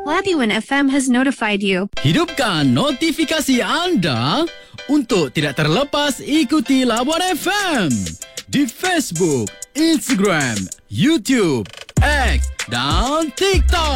Labuan FM has notified you. Hidupkan notifikasi anda untuk tidak terlepas ikuti Labuan FM di Facebook, Instagram, YouTube, X dan TikTok.